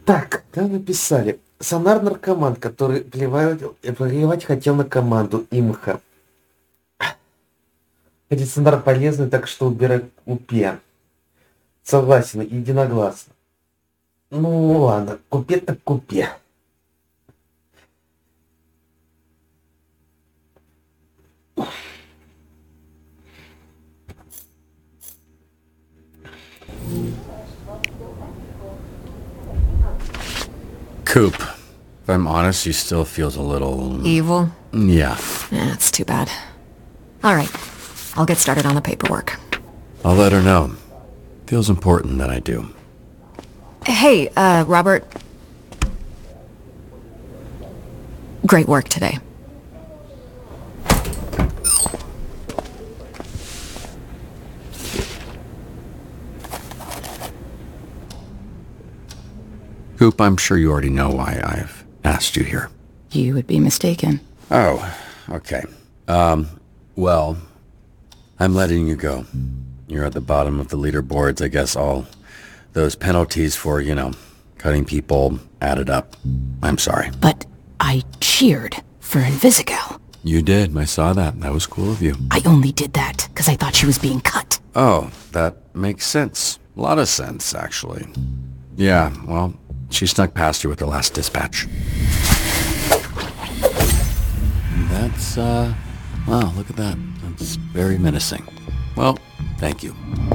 Так, там написали. Сонар-наркоман, который плевать хотел на команду имха. Хотя сонар полезный, так что убирай купе. Согласен, единогласно. Ну ладно, купе так купе. Coop, if I'm honest, he still feels a little... Evil? Yeah. That's too bad. All right, I'll get started on the paperwork. I'll let her know. Feels important that I do. Hey, Robert. Great work today. Coop, I'm sure you already know why I've asked you here. You would be mistaken. Oh, okay. Well, I'm letting you go. You're at the bottom of the leaderboards. I guess all those penalties for, cutting people added up. I'm sorry. But I cheered for Invisigal. You did. I saw that. That was cool of you. I only did that because I thought she was being cut. Oh, that makes sense. A lot of sense, actually. Yeah, well, she snuck past you with the last dispatch. That's, wow, look at that. That's very menacing. Well, thank you.